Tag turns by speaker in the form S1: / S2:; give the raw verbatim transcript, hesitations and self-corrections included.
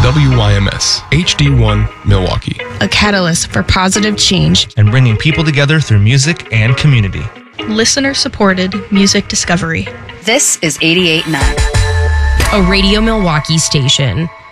S1: W Y M S, H D one, Milwaukee.
S2: A catalyst for positive change
S3: and bringing people together through music and community.
S4: Listener-supported music discovery.
S5: This is eighty-eight point nine.
S6: A Radio Milwaukee station.